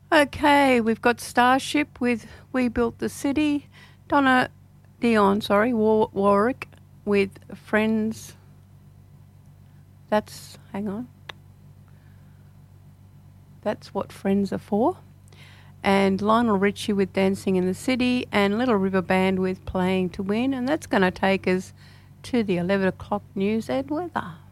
Okay, we've got Starship with We Built the City. Warwick with Friends. Hang on. That's what Friends are for. And Lionel Richie with Dancing in the City, and Little River Band with Playing to Win. And that's going to take us to the 11 o'clock news and weather.